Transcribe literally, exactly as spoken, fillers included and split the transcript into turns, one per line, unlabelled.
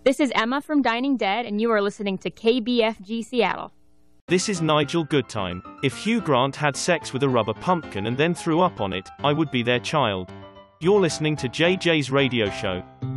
This is Emma from Dining Dead, and you are listening to K B F G Seattle.
This is Nigel Goodtime. If Hugh Grant had sex with a rubber pumpkin and then threw up on it, I would be their child. You're listening to J J's Radio Show.